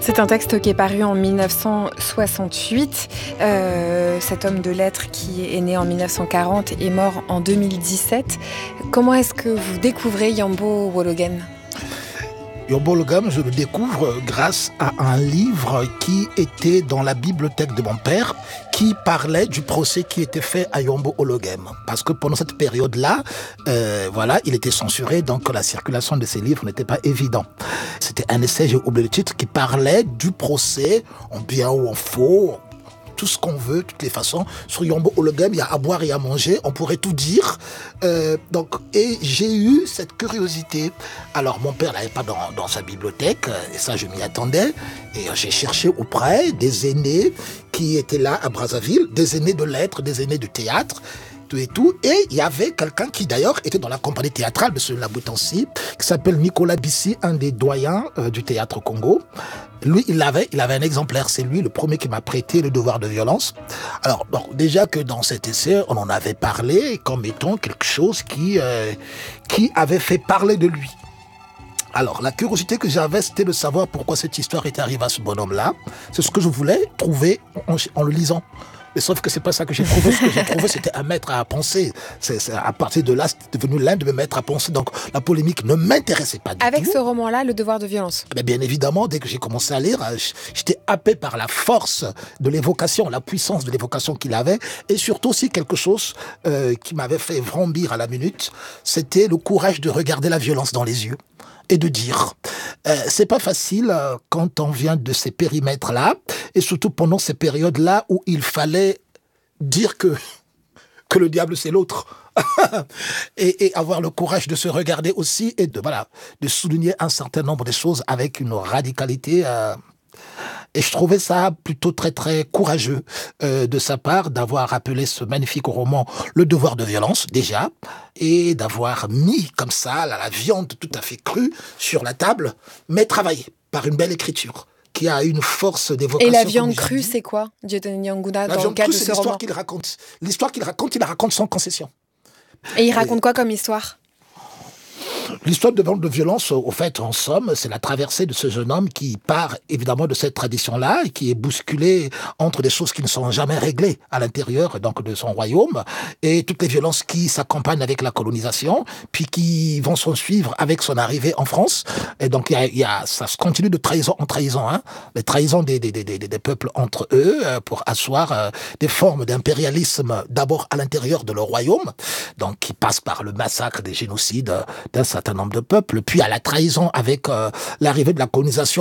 C'est un texte qui est paru en 1968. Cet homme de lettres qui est né en 1940 est mort en 2017. Comment est-ce que vous découvrez Yambo Wologuem ? Yambo Wologuem, je le découvre grâce à un livre qui était dans la bibliothèque de mon père, qui parlait du procès qui était fait à Yambo Wologuem. Parce que pendant cette période-là, il était censuré, donc la circulation de ces livres n'était pas évidente. C'était un essai, j'ai oublié le titre, qui parlait du procès, en bien ou en faux, tout ce qu'on veut, toutes les façons. Sur Yambo Wologuem, il y a à boire et à manger, on pourrait tout dire. Et j'ai eu cette curiosité. Alors, mon père l'avait pas dans sa bibliothèque, et ça, je m'y attendais. Et j'ai cherché auprès des aînés qui étaient là à Brazzaville, des aînés de lettres, des aînés de théâtre, et tout. Et il y avait quelqu'un qui, d'ailleurs, était dans la compagnie théâtrale de ce Laboutancy, qui s'appelle Nicolas Bissi, un des doyens du théâtre Congo. Lui, il avait un exemplaire. C'est lui le premier qui m'a prêté Le Devoir de violence. Alors, bon, déjà que dans cet essai, on en avait parlé comme étant quelque chose qui avait fait parler de lui. Alors, la curiosité que j'avais, c'était de savoir pourquoi cette histoire était arrivée à ce bonhomme-là. C'est ce que je voulais trouver en le lisant. Mais sauf que c'est pas ça que j'ai trouvé. Ce que j'ai trouvé, c'était un maître à penser. C'est à partir de là, c'était devenu l'un de mes maîtres à penser. Donc, la polémique ne m'intéressait pas du tout. Avec ce roman-là, Le Devoir de violence. Mais bien évidemment, dès que j'ai commencé à lire, j'étais happé par la force de l'évocation, la puissance de l'évocation qu'il avait. Et surtout aussi quelque chose qui m'avait fait vrombir à la minute, c'était le courage de regarder la violence dans les yeux et de dire. C'est pas facile quand on vient de ces périmètres-là, et surtout pendant ces périodes-là où il fallait dire que le diable c'est l'autre. et avoir le courage de se regarder aussi et de souligner un certain nombre de choses avec une radicalité. Et je trouvais ça plutôt très très courageux de sa part d'avoir appelé ce magnifique roman Le Devoir de violence déjà, et d'avoir mis comme ça la viande tout à fait crue sur la table, mais travaillée par une belle écriture qui a une force d'évocation. Et la viande crue, c'est quoi, Dieudonné Niangouda, dans le cadre de ce roman ? L'histoire qu'il raconte. L'histoire qu'il raconte, il la raconte sans concession. Et il raconte quoi comme histoire ? L'histoire de violence, au fait, en somme, c'est la traversée de ce jeune homme qui part évidemment de cette tradition-là et qui est bousculé entre des choses qui ne sont jamais réglées à l'intérieur donc de son royaume et toutes les violences qui s'accompagnent avec la colonisation, puis qui vont s'en suivre avec son arrivée en France. Et donc ça se continue de trahison en trahison, les trahisons des peuples entre eux pour asseoir des formes d'impérialisme d'abord à l'intérieur de leur royaume, donc qui passe par le massacre, des génocides d'un certain nombre de peuples, puis à la trahison avec l'arrivée de la colonisation